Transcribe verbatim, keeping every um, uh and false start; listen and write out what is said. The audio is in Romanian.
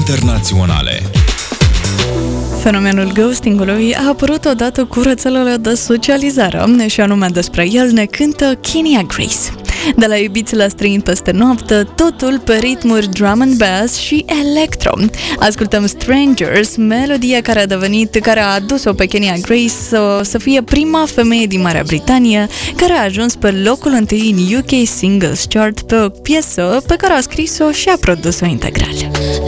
internaționale. Fenomenul ghostingului a apărut odată cu rețelele de socializare și anume despre el ne cântă Kenya Grace. De la iubiți la străini peste noapte, totul pe ritmuri drum and bass și electro. Ascultăm Strangers, melodia care a devenit, care a adus-o pe Kenya Grace să, să fie prima femeie din Marea Britanie care a ajuns pe locul întâi în U K Singles Chart pe o piesă pe care a scris-o și a produs-o integral.